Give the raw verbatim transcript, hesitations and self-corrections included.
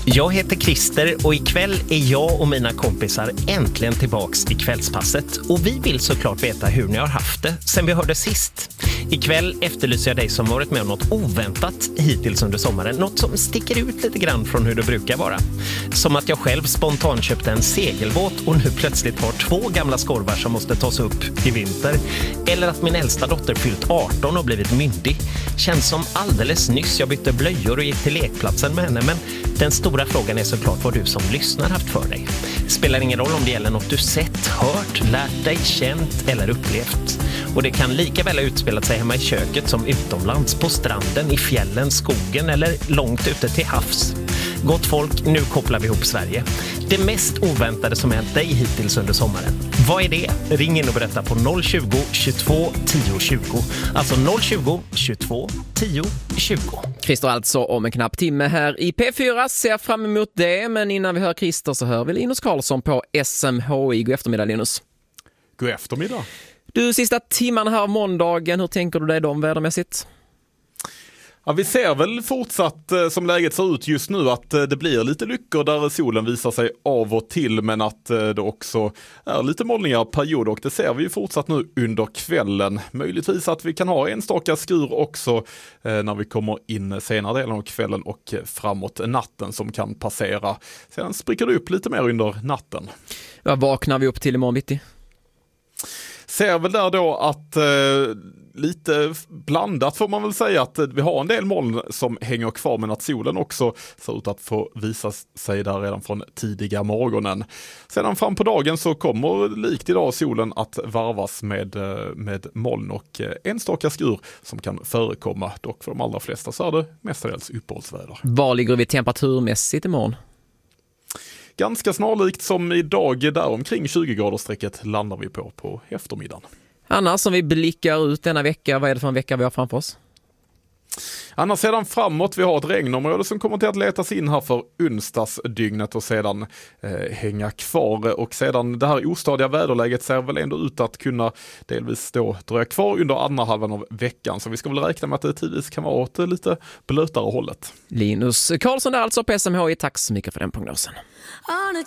Jag heter Christer och ikväll är jag och mina kompisar äntligen tillbaks i kvällspasset. Och vi vill såklart veta hur ni har haft det sen vi hörde sist. Ikväll efterlyser jag dig som varit med om något oväntat hittills under sommaren. Något som sticker ut lite grann från hur det brukar vara. Som att jag själv spontant köpte en segelbåt och nu plötsligt har två gamla skorvar som måste tas upp i vinter. Eller att min äldsta dotter fyllt arton och blivit myndig. Känns som alldeles nyss jag bytte blöjor och gick till lekplatsen med henne. Men den stora frågan är såklart vad du som lyssnar haft för dig. Spelar ingen roll om det gäller något du sett, hört, lärt dig, känt eller upplevt. Och det kan lika väl ha utspelat sig hemma i köket som utomlands, på stranden, i fjällen, skogen eller långt ute till havs. Gott folk, nu kopplar vi ihop Sverige. Det mest oväntade som hänt dig hittills under sommaren. Vad är det? Ring in och berätta på noll tjugo, tjugotvå, tio tjugo. Alltså noll tjugo, tjugotvå, tio tjugo. Christer alltså om en knapp timme här i P fyra. Ser fram emot det, men innan vi hör Christer så hör vi Linus Karlsson på S M H I. God eftermiddag, Linus. God eftermiddag. Du, sista timmarna här av måndagen, hur tänker du dig dem vädermässigt? Ja, vi ser väl fortsatt eh, som läget ser ut just nu att eh, det blir lite lyckor där solen visar sig av och till, men att eh, det också är lite molniga perioder, och det ser vi ju fortsatt nu under kvällen. Möjligtvis att vi kan ha enstaka skur också eh, när vi kommer in senare delen av kvällen och framåt natten som kan passera. Sen spricker det upp lite mer under natten. Vad vaknar vi upp till imorgon bitti? Ser väl där då att eh, lite blandat får man väl säga, att vi har en del moln som hänger kvar, men att solen också ser ut att få visa sig där redan från tidiga morgonen. Sedan fram på dagen så kommer likt idag solen att varvas med, med moln och enstaka skur som kan förekomma. Dock för de allra flesta så är det mestadels uppehållsväder. Var ligger vi temperaturmässigt imorgon? Ganska snarlikt som idag, där omkring tjugo graderstrecket landar vi på på eftermiddagen. Annars, om vi blickar ut denna vecka, vad är det för en vecka vi har framför oss? Annars sedan framåt, vi har ett regnområde som kommer till att letas in här för onsdagsdygnet och sedan eh, hänga kvar. Och sedan det här ostadiga väderläget ser väl ändå ut att kunna delvis då dröja kvar under andra halvan av veckan. Så vi ska väl räkna med att det tidvis kan vara åt lite blötare hållet. Linus Karlsson där alltså på S M H I. Tack så mycket för den prognosen.